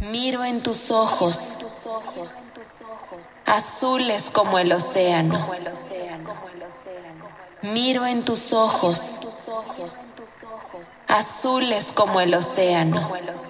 Miro en tus ojos, azules como el océano. Miro en tus ojos, azules como el océano.